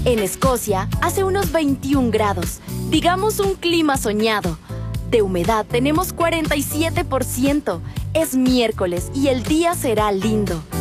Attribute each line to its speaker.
Speaker 1: En Escocia hace unos 21 grados, digamos un clima soñado. De humedad tenemos 47%. Es miércoles y el día será lindo.